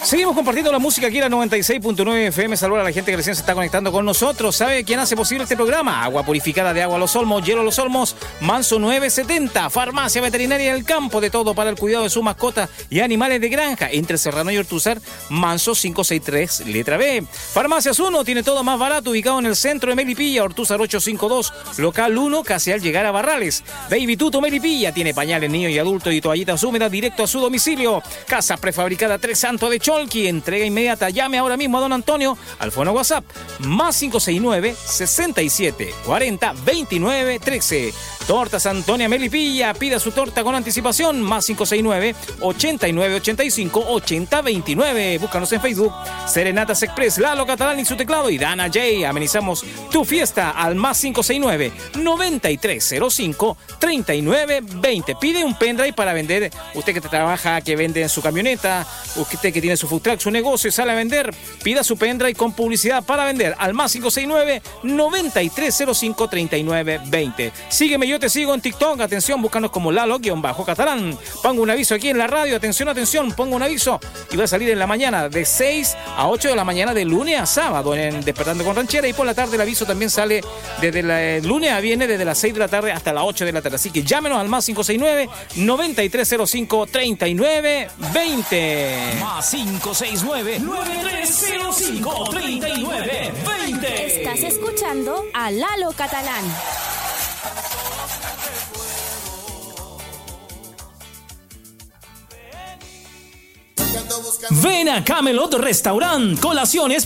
Seguimos compartiendo la música aquí en la 96.9 FM. Saludos a la gente que recién se está conectando con nosotros. ¿Sabe quién hace posible este programa? Agua purificada de agua Los Olmos, hielo Los Olmos, Manso 970, farmacia veterinaria del campo, de todo para el cuidado de su mascota y animales de granja. Entre Serrano y Ortúzar, Manso 563, letra B. Farmacias 1 tiene todo más barato, ubicado en el centro de Melipilla, Ortúzar 852, local 1, casi al llegar a Barrales. Baby Tuto Melipilla tiene pañales niños y adultos y toallitas húmedas directo a su domicilio. Casa prefabricada Tres Santos de Cholqui, entrega inmediata. Llame ahora mismo a don Antonio al fono WhatsApp más 569 67 40 29 13. Tortas Antonia Melipilla, pida su torta con anticipación más 569 89 85 80 29. Búscanos en Facebook. Serenatas Express, Lalo Catalán y su teclado y Dana J. Amenizamos tu fiesta al más 569 9305 39 20. Pide un pendrive para vender. Usted que trabaja, que vende en su camioneta, usted que tiene su food truck, su negocio, sale a vender, pida su pendrive con publicidad para vender al más 569 9305 39 20. Sígueme, yo te sigo en TikTok. Atención, búscanos como Lalo-Catalán. Pongo un aviso aquí en la radio. Atención, pongo un aviso y va a salir en la mañana de 6 a 8 de la mañana de lunes a sábado en Despertando con Ranchera, y por la tarde el aviso también sale desde el lunes a viernes desde las 6 de la tarde hasta las 8 de la tarde. Así que llámenos al más 569 9305 39 20. Más 569 9305 39 20. Estás escuchando a Lalo Catalán. Ven a Camelot Restaurant, colaciones